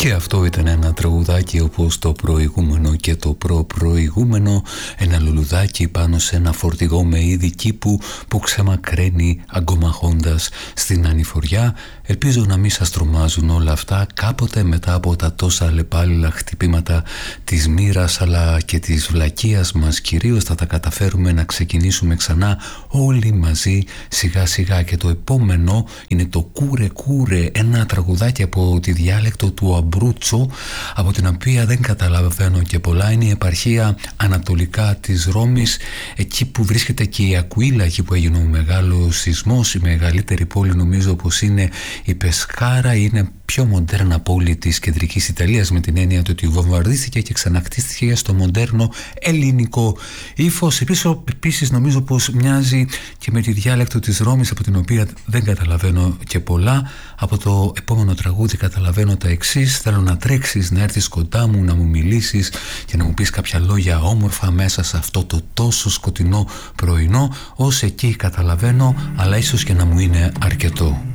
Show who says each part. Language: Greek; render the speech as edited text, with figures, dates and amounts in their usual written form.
Speaker 1: Και αυτό ήταν ένα τραγουδάκι όπως το προηγούμενο και το προπροηγούμενο, ένα λουλουδάκι πάνω σε ένα φορτηγό με είδη κήπου που ξεμακραίνει αγκομαχώντας στην ανηφοριά. Ελπίζω να μην σας τρομάζουν όλα αυτά. Κάποτε μετά από τα τόσα αλλεπάλληλα χτυπήματα της μοίρας αλλά και της βλακείας μας κυρίως θα τα καταφέρουμε να ξεκινήσουμε ξανά όλοι μαζί σιγά σιγά. Και το επόμενο είναι το Κούρε Κούρε, ένα τραγουδάκι από τη διάλεκτο του Αμπρούτσο, από την οποία δεν καταλαβαίνω και πολλά. Είναι η επαρχία ανατολικά της Ρώμης, εκεί που βρίσκεται και η Ακουίλα, εκεί που έγινε ο μεγάλος σεισμός. Η μεγαλύτερη πόλη νομίζω πως είναι η Πεσκάρα, είναι πιο μοντέρνα πόλη της κεντρικής Ιταλίας, με την έννοια του ότι βομβαρδίστηκε και ξανακτίστηκε στο μοντέρνο ελληνικό ύφος. Επίσης νομίζω πως μοιάζει και με τη διάλεκτο της Ρώμης, από την οποία δεν καταλαβαίνω και πολλά. Από το επόμενο τραγούδι καταλαβαίνω τα εξής: θέλω να τρέξεις, να έρθεις κοντά μου, να μου μιλήσεις και να μου πεις κάποια λόγια όμορφα μέσα σε αυτό το τόσο σκοτεινό πρωινό. Ως εκεί καταλαβαίνω, αλλά ίσως και να μου είναι αρκετό.